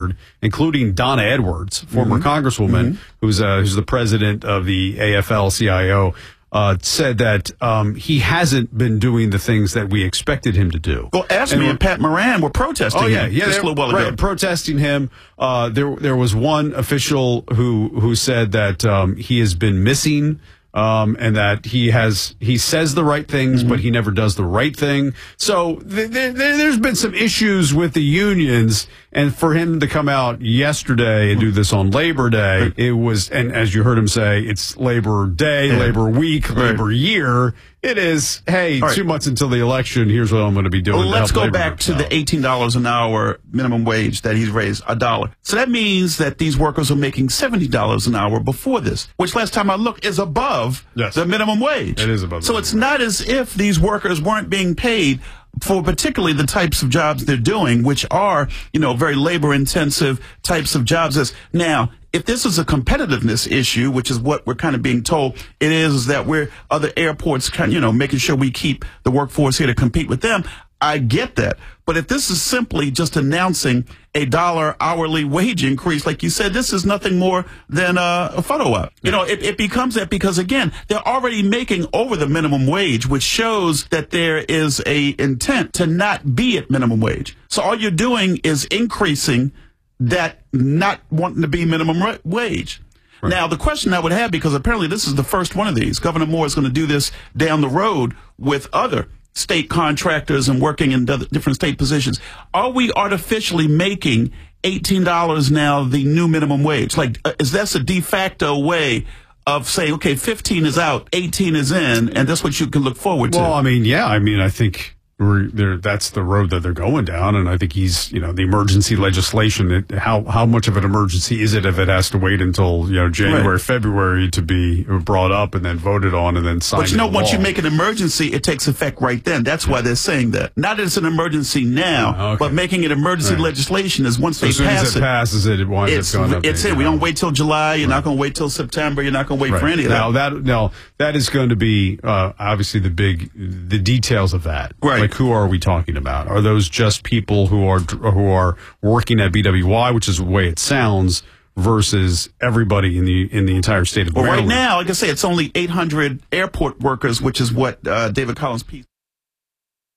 heard, including Donna Edwards, former congresswoman, who's the president of the AFL-CIO, said that he hasn't been doing the things that we expected him to do. Well, AFSCME and Pat Moran were protesting him just a little while ago. Protesting him. There was one official who said that he has been missing. And that he says the right things, but he never does the right thing. So there's been some issues with the unions, and for him to come out yesterday and do this on Labor Day, it was, and as you heard him say, it's Labor Day, Labor Week, Labor Year. It is, hey, 2 months until the election, here's what I'm going to be doing. Well, let's go back to the $18 an hour minimum wage that he's raised, $1. So that means that these workers are making $70 an hour before this, which last time I looked is above the minimum wage. It is above. So it's not as if these workers weren't being paid for particularly the types of jobs they're doing, which are, very labor-intensive types of jobs. Now, if this is a competitiveness issue, which is what we're kind of being told it is that we're other airports, making sure we keep the workforce here to compete with them, I get that. But if this is simply just announcing a $1 hourly wage increase, like you said, this is nothing more than a photo op. It becomes that because, again, they're already making over the minimum wage, which shows that there is a intent to not be at minimum wage. So all you're doing is increasing that not wanting to be minimum wage. Right. Now, the question I would have, because apparently this is the first one of these, Governor Moore is going to do this down the road with other state contractors and working in different state positions. Are we artificially making $18 now the new minimum wage? Is that a de facto way of saying, okay, 15 is out, 18 is in, and that's what you can look forward to? Well, I think that's the road that they're going down, and I think he's, the emergency legislation. How much of an emergency is it if it has to wait until January, February to be brought up and then voted on and then signed? But once you make an emergency, it takes effect right then. That's why they're saying that. Not that it's an emergency now, but making it emergency legislation is once they pass it. Passes it winds up going up. It's it. We don't wait till July. You're not going to wait till September. You're not going to wait for any of that. That is going to be obviously the details of that. Right. Who are we talking about? Are those just people who are working at BWI, which is the way it sounds, versus everybody in the entire state of Maryland? Well, right now, like I say, it's only 800 airport workers, which is what David Collins' piece